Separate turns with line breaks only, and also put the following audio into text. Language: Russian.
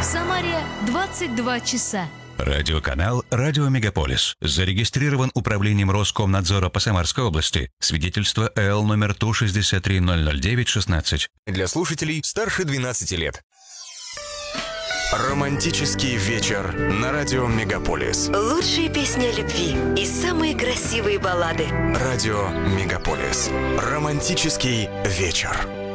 Самаре 22 часа.
Радиоканал «Радио Мегаполис». Зарегистрирован управлением Роскомнадзора по Самарской области. Свидетельство ЭЛ номер Ту-63-009-16.
Для слушателей старше 12 лет. Романтический вечер на радио Мегаполис.
Лучшие песни о любви и самые красивые баллады.
Радио Мегаполис. Романтический вечер.